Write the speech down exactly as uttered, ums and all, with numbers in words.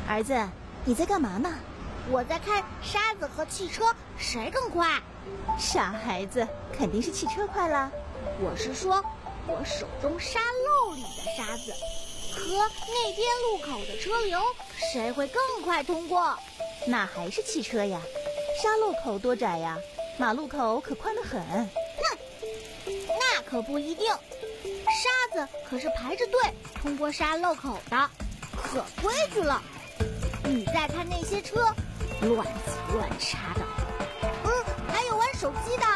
儿子，你在干嘛呢？ 我在看沙子和汽车谁更快。 傻孩子，肯定是汽车快啦。 我是说，我手中沙漏里的沙子和那边路口的车流，谁会更快通过？ 那还是汽车呀，沙漏口多窄呀，马路口可宽得很。 哼，那可不一定，沙子可是排着队通过沙漏口的，可规矩了。你再看那些车，乱挤乱插的，嗯，还有玩手机的，